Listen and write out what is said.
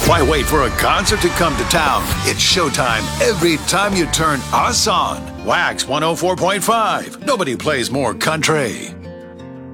Why wait for a concert to come to town? It's showtime every time you turn us on. Wax 104.5. Nobody plays more country.